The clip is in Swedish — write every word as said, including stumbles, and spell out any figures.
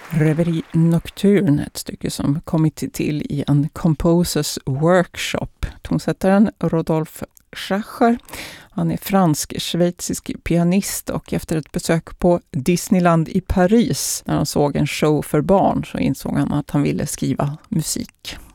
Reverie Nocturne, ett stycke som kommit till i en composers workshop. Tonsättaren Rodolphe Schacher, han är fransk-schweizisk pianist och efter ett besök på Disneyland i Paris när han såg en show för barn så insåg han att han ville skriva musik.